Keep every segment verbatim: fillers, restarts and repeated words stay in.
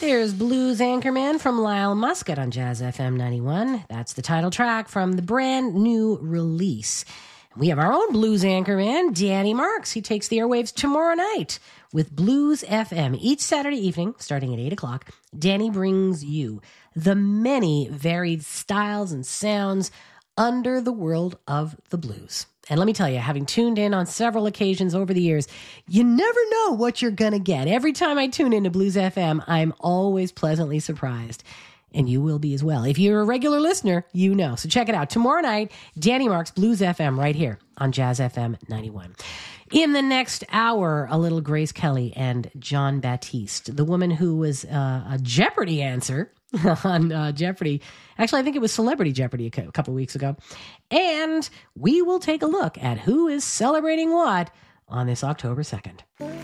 There's Blues Anchorman from Lyle Muscat on Jazz F M ninety-one. That's the title track from the brand new release. We have our own Blues Anchorman, Danny Marks. He takes the airwaves tomorrow night with Blues F M. Each Saturday evening, starting at eight o'clock, Danny brings you the many varied styles and sounds under the world of the blues. And let me tell you, having tuned in on several occasions over the years, you never know what you're going to get. Every time I tune into Blues F M, I'm always pleasantly surprised. And you will be as well. If you're a regular listener, you know. So check it out. Tomorrow night, Danny Marks, Blues F M, right here on Jazz F M ninety-one. In the next hour, a little Grace Kelly and John Baptiste, the woman who was uh, a Jeopardy answer on uh, Jeopardy. Actually, I think it was Celebrity Jeopardy a couple weeks ago. And we will take a look at who is celebrating what on this October second.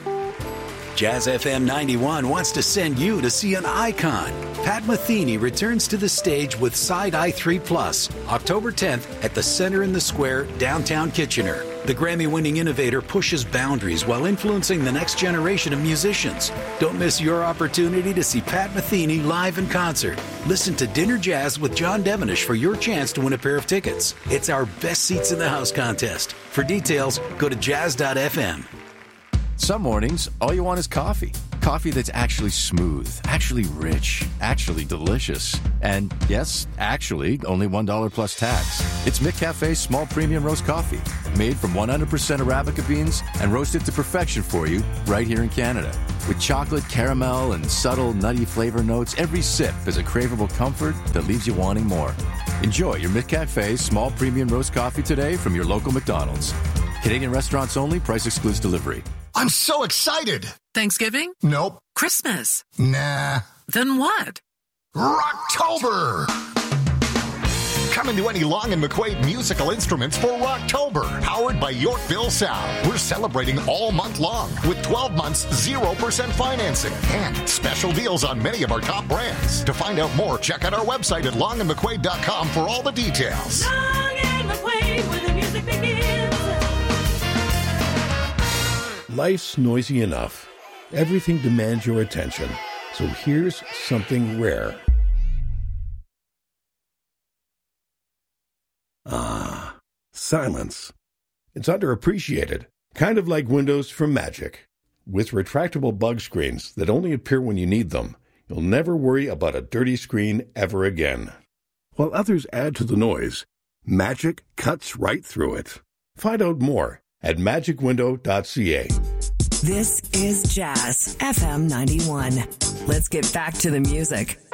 Jazz F M ninety-one wants to send you to see an icon. Pat Metheny returns to the stage with Side Eye three Plus, October tenth at the Center in the Square, downtown Kitchener. The Grammy-winning innovator pushes boundaries while influencing the next generation of musicians. Don't miss your opportunity to see Pat Metheny live in concert. Listen to Dinner Jazz with John Devenish for your chance to win a pair of tickets. It's our Best Seats in the House contest. For details, go to jazz dot f m. Some mornings, all you want is coffee. Coffee that's actually smooth, actually rich, actually delicious. And yes, actually, only one dollar plus tax. It's McCafe's small premium roast coffee, made from one hundred percent Arabica beans and roasted to perfection for you right here in Canada. With chocolate, caramel, and subtle nutty flavor notes, every sip is a craveable comfort that leaves you wanting more. Enjoy your McCafe's small premium roast coffee today from your local McDonald's. Canadian restaurants only, price excludes delivery. I'm so excited! Thanksgiving? Nope. Christmas? Nah. Then what? Rocktober! Come into any Long and McQuaid musical instruments for Rocktober, powered by Yorkville Sound. We're celebrating all month long with twelve months, zero percent financing and special deals on many of our top brands. To find out more, check out our website at long and mcquaid dot com for all the details. Long and McQuaid, where the music begins. Life's noisy enough. Everything demands your attention. So here's something rare. Ah, silence. It's underappreciated, kind of like Windows from Magic. With retractable bug screens that only appear when you need them, you'll never worry about a dirty screen ever again. While others add to the noise, Magic cuts right through it. Find out more at magic window dot c a. This is Jazz F M ninety-one. Let's get back to the music.